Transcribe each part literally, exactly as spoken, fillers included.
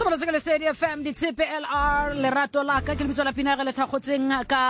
Someone say Lesedi F M di T P L R le rato la ka ke lebitso la Pina le thagotseng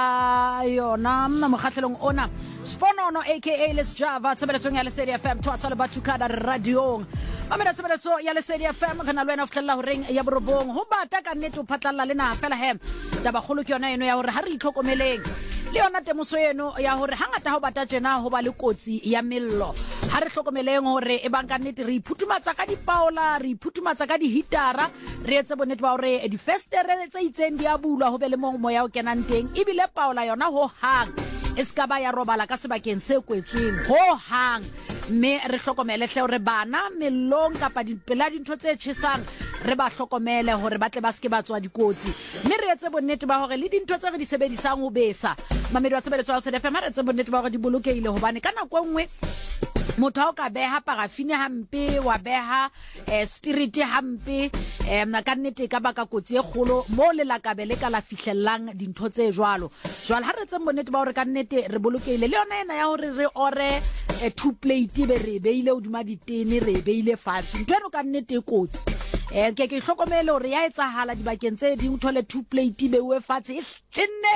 ka yona mo khatlelong ona Sponono aka Les Java tsebeletsong ya Lesedi F M twa sa le batho ka da radio ba mena tsebeletsong ya Lesedi F M kana lwena o ftlella ho reng ya borobong ho bata ka nnete o phatlalla le na fela he taba kholo ke yona eno ya hore ha re itlhokomeleng le yona temoso eno ya hore hangata ho bata tjena ho ba le kotsi ya mello ha re hlokomeleng hore e bang ka nnete re iphutumatsa ka dipaola re iphutumatsa ka dihitara re etse bonnete ba hore di festere tse itseng di a bulwa ho be le mo moya o kenang teng ebile paola yona ho hang e ska ba ya robala ka sebakeng se kwetsweng ho hang me re hlokomele hle hore bana mellong kapa dipela dintho tse tshesang re ba hlokomele hore ba tle ba ske ba tswa dikotsi me re etse bonnete ba hore le dintho tse re di sebedisang ho besa mamedi wa tsebetso ya S D F M re etse bonnete ba hore di bolokeile hobane kana kwa nngwe motho ha o ka beha parafine hampe wa beha eh, spirit hampe eh, ka nnete ka baka kotsi e kgolo mo le la kabele ka la fihlellang dintho tse jwalo jwale ha re tse bonnete ba hore ka nnete re bolokeile le yona ena ya hore re ore eh, two plate be re beile hodima ditene re beile fatshe ntwe re ka nnete e kotsi eh ke ke hlokomele hore ya etsahala dibakeng tse ding thole two plate be we fatshe e hlenne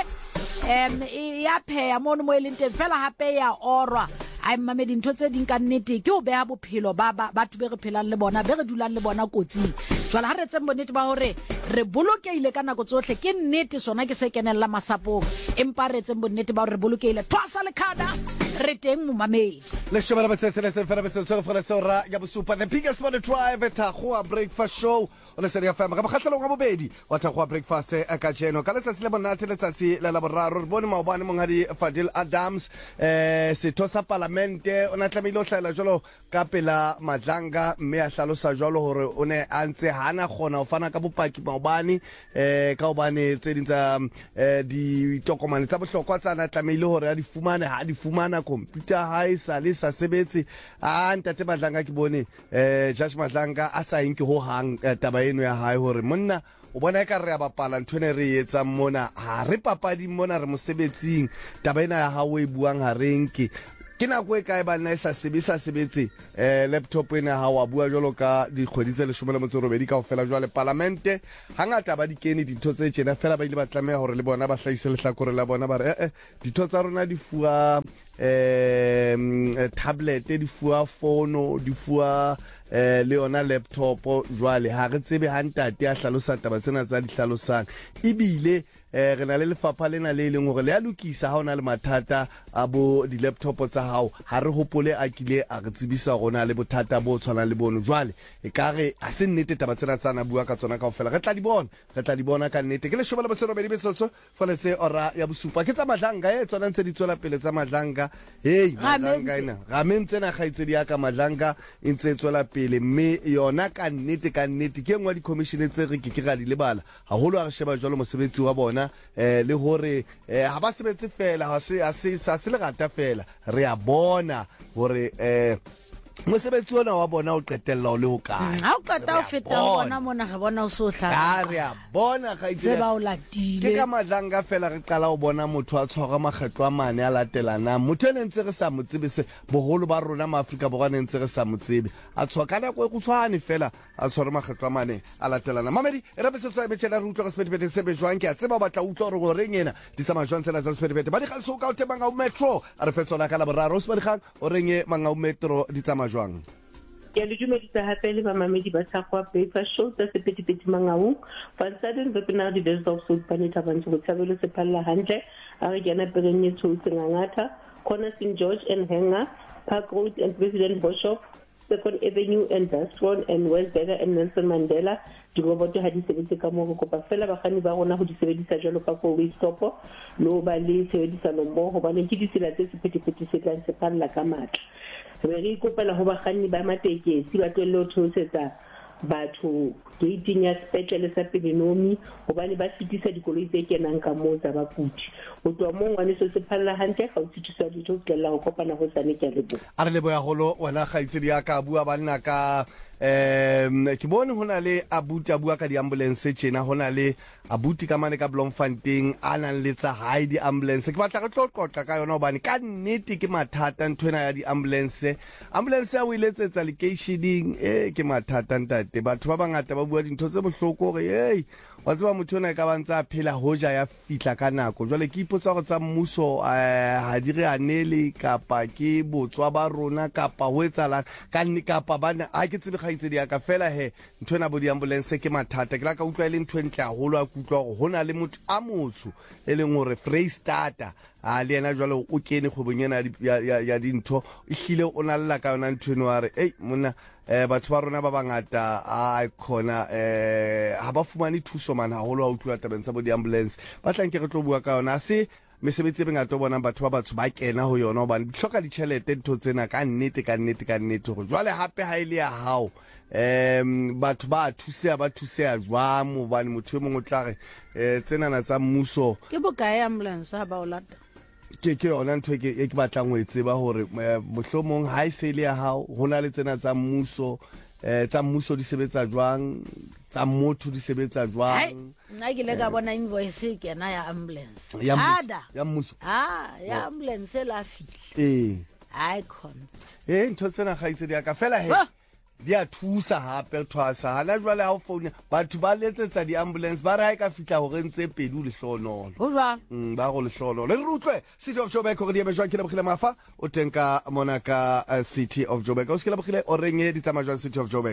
em ya pheya mono mo eleng teng fela hape ya orwa ai mamedi ntho tse ding ka nnete ke o beha bophelo ba batho be re phelang le bona be re dulang le bona kotsing jwale ha re tse bonnete ba hore re bolokeile ka nako tsohle ke nnete sona ke se kenella masapong empa re tse bonnete ba hore re bolokeile twasa le khada re teng mo mamedi le shobela batsetse le se fela betso tsego fela sora ya bosupa the biggest morning drive at Thakgoa breakfast show on Lesedi F M ga bakhatlelo ga bobedi wa Thakgoa breakfast e ka jeno ka letsatsi le bonate letsatsi la la boraro re bone maobane mongadi Fadil Adams eh se thosa parlamente ona tlamile o hlaela jolo ka pela Madlanga mme a hlalosa jolo hore o ne a ntse hana gona o fana ka bopaki maobane eh ka obane tse dintsa eh di tokomane tsa bohlokwa tsana tlamile hore a di fumane ha di fumana computer ha isa le sa sebetse a ntate Madlanga ke bone eh Judge Madlanga a sa inke ho hang taba eno ya hae hore monna o bona ka re a bapala nthone re etsa mona ha re papadi mona re mosebetsing taba ena ya hawe e buang ha renke ke na go e kae ba nna sa sebisa sebetse eh laptop ena ha wa bua jolo ka di kgweditse le shomela motse robedi ka ofela jwale parlamente hangata ba di kene ditho tse tsena fela ba ile ba tlameha hore le bona ba hlaise le hlakore la bona ba re eh ditho tsa rona di fuwa eh tablet di fuwa phone di fuwa eh le yona laptop jwale ha re tsebe hantate a hlalosa taba tsena tsa di hlalosang ibile eh re na le lefapha lena le leng hore le a lokisa ha ona le mathata a bo di laptop tsa hao ha re hopole a kile a re tsebisa rona le bothata bo tshwana le bono jwale e kare a se nnete taba tsena tsana bua ka tsona kaofela re tla di bona re tla di bona ka nnete ke le shobela botsero be di betsotso foletse ora ya bosupa ke tsa Madlanga e tsona ntse di tswela pele tsa Madlanga hey Madlanga ina ga mentse na gaitse di aka Madlanga intse tswela pele mme yona ka nnete ka nnete ke ngwa di commission tse re ke ke ga di lebala ha holo a re sheba jwalo mosebetsi wa bona eh le hore ha ba sebetse fela ha se a se sa se le gata fela re a bona hore eh mosebetsi ona wa bona o qetella o le ho kae ha o qeta o feta o bona mona ga bona o so hla ha re a bona ga itse ba o latile ke ka Madlanga fela re qala o bona motho a tshwara makgetlo a mane a latelana motho ne ntse re sa motsebe se boholo ba rona ma Afrika borwa ne ntse re sa motsebe a tshwaka na go tshwane fela a tshwara makgetlo a mane a latelana mamedi e re betsetsa be tshela re utlwa go sepedibete se be jwang ke a tseba batla utlwa re go reng ena di tsama jwang tsela tsa sepedibete ba di ga so ka o tebanga o metro a re fetsola ka la boraro se ba di gang o reng manga o metro di tsama jwang ke le dumedisa hape le ba mamedi ba Thakgoa breakfast show tsa sepedipedi mangaung fa tsadeng re pena di days of south panita bantse go tshabelo se phalla hantle a re kena perenye tshotse ngata corner Saint George and Hanger Park Road and President Bishop Second Avenue and Dastron and West Berger and Nelson Mandela di roboto ha di sebetse ka mo go kopa fela ba gani ba rona go di sebedisa jalo ka for we stop lo ba le sebedisa nombo go ba le ke di sela tse sepedipedi se tla se phalla ka matla re re kopela ho ba gani ba matekesi ba tlelle ho thosetsa batho gating ya spetlele sa Pelenomi hobane ba fitisa dikoloi tse kenang ka mo tsa bakudi o twa mo ngwane se se phalla hantle ga o fitisa ditho tsela go kopana go sane ke lebo a re lebo ya holo wena ga itse di aka bua ba nna ka um ke bone ho na le abuti a bua ka di-ambulance tjena ho na le abuti ka mane ka Bloemfontein a nang le tsa hae di-ambulance ke batla re tlo qoqa ka yona hobane ka nnete ke mathata nthwena ya di-ambulance ambulance ya o iletsetsa locationing eh ke mathata ntate batho ba bangata ba bua dintho tse bohloko hore hey wa tseba motho ona ka bantsa a phela hoja ya fitla ka nako jwale ke ipotsa go tsa mmuso ha di re anele kapa ke botswa ba rona kapa ho etsala ka nne kapa bana a ke tsebe ga itse di ka fela he nthwena bo di ambulance ke mathata ke la ka utlwa ile ntho entle haholo a kutlwa go hona le motho a motho e leng hore Freystata a le ena jwale o kene khobonyana ya dintho e hlile o na lla ka yona nthweno wa re ei monna eh batho ba rona ba bangata a khona eh ha ba fumane thuso man haholo ha utlwa tabeng tsa bo di ambulance ba tlanke re tlo bua ka yona se mesebetsi e bengata bona batho ba batho ba kena ho yona hobane di hloka ditjhelete ntho tsena ka nnete ka nnete ka nnete go jwale hape ha ile ya hao um batho ba thusea ba thusea jwang hobane motho e mongwe tla re eh tsena na tsa mmuso ke bokae ambulance ha ba o lata ke ke ona ntho ke ke batlang ho etseba hore mohlomong ha e se ile ya hao hona le tsena tsa mmuso eh tsa mmuso di sebetsa jwang tsa motho di sebetsa jwang nna ke le ka bona invoice ke na ya ambulance ada ya mmuso ah ya ambulance la fihla eh icon eh ntho tsena ga itse di ka fela he di a thusa hape thwasa hana jwale ha o phone batho ba letsetsa di-ambulance ba re ha e ka fitla hore ntse pedi o lehlonolo ho jwang mm ba go lehlonolo le re utlwe City of Joburg gore di eme jwang ke le bogile mafa o tenka mona ka City of Joburg o se ke le bogile o reng e di tsama jwang City of Joburg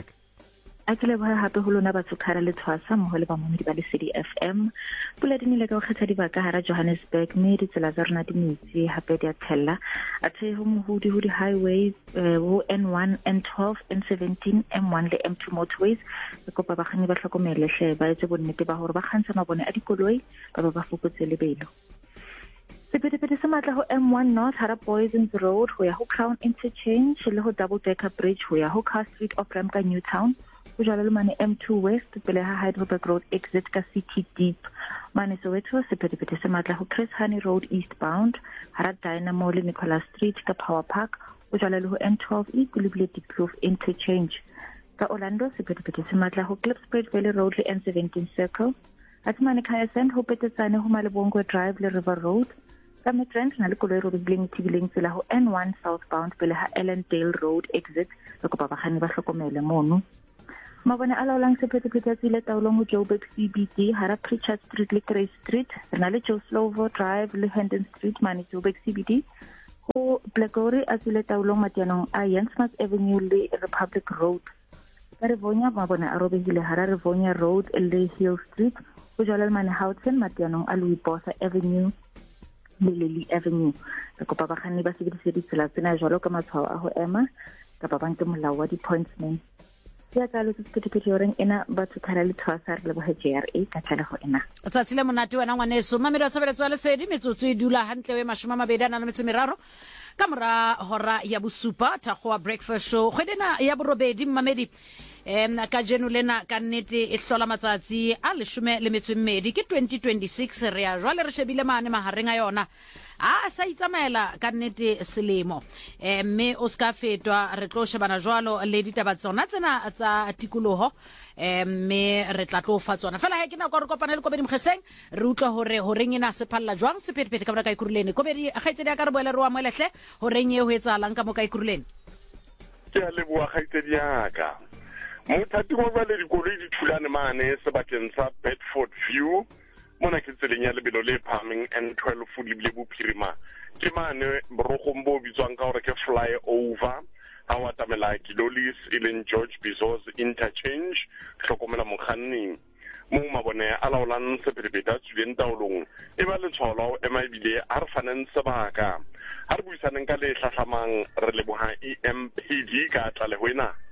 a ke le ba hape ho lona batho khara le tshwasa mo le ba mo di ba le C D F M pula di nile ka go kgetha dibaka hara Johannesburg me di tsela tsa rona di metsi hape di a tshella a the ho mohudi ho di highways wo N one N twelve N seventeen M one le M two motorways e kopa ba khani ba hlokomele hle ba etse bonnete ba hore ba kgantsha mabone a dikoloi ba ba ba fokotse lebelo sepedipedi se matla ho M one North hara Poisons Road ho ya ho Crown Interchange le ho Double Decker Bridge ho ya ho Car Street of Ramka Newtown o jala le mane M two West pele ha Heidelberg Road exit ka City Deep mane Soweto sepedipedi se matla ho Chris Hani Road eastbound hara Dynamo le Nicholas Street ka Power Park o jala le ho N twelve e kulibile Diepkloof Interchange ka Orlando sepedipedi se matla ho Klipspruit Valley Road le N seventeen Circle at mane Kaya Sand ho Petetsane ho Malebongwe Drive le River Road ka Midrand na le koloi ro bling tibileng tsela ho N one southbound pele ha Ellendale Road exit le kopa ba khani ba hlokomele mono mabone a laolang sephetephete tsile taolong ho Joburg C B D hara Pritchard Street le Grey Street na le Joe Slovo Drive le Hendon Street mane Joburg C B D ho Blackberry a tsile taolong matianong a Jensmas Avenue le Republic Road ka Rivonia mabone a robehile hara Rivonia Road le Hill Street ho jala mane Houghton matianong a Louis Botha Avenue le Lily Avenue ka kopa ba khani ba sebedise ditsela tsena jwalo ka matshwao a ho ema ka ba bantse molao wa di-pointsmen ya tsalo se sephetephete yoreng ena batho khara le thwasa re le bo J R A ka tla go ena o tsatsile monate wena ngwaneso mamedi wa tshebeletso ya lesedi metsotso e dula hantle we mashoma mabedi a na le metso meraro ka mora hora ya bosupa thakgoa breakfast show kgwedena ya borobedi mamedi em ka jeno lena ka nnete e hlola matsatsi a leshome le metso e mmedi ke twenty twenty-six re ya jwale re shebile mane mahareng a yona a sa itsamaela ka nnete selemo eh mme o ska fetwa re tlo shebana jwalo le ditaba tsona tsena tsa tikoloho eh mme re tla tlo fa tsona fela ha ke na go re kopana le Kobedi Mkheseng re utlwa hore ho reng ina se phalla jwang se phete ka ka ikuruleni Kobedi a khaitsedi ka re boele re wa moelehle ho reng e ho etsalang ka mo ka ikuruleni ke a le bua khaitsedi ya ka mothati mo ba le dikoloi di thulane mane sebakeng sa Bedford View mona ke tseleng ya lebelo le phaming N twelve le le bophirima ke mane borogombo bitswang ka hore ke fly over ha wa tamela Kilolis ileng George Bizos interchange hlokomela mokhanni mo mabone a laolang sephetephete a tswileng taolong e ba le tsholo e maibile a re faneng sebaka ha re buisaneng ka le hlahlamang re leboha E M P D ka tla le wena